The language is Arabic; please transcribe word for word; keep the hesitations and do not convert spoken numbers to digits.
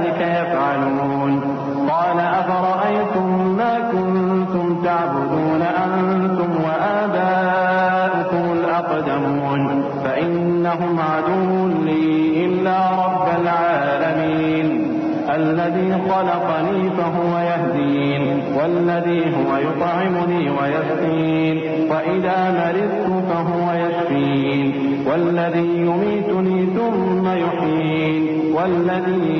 ذلك يفعلون. قال أفرأيتم ما كنتم تعبدون أنتم وآباؤكم الأقدمون فإنهم عدو لي إلا رب العالمين الذي خلقني فهو يهدين والذي هو يطعمني ويسقين وإذا مرضت فهو يشفين والذي يميتني ثم يحيين والذي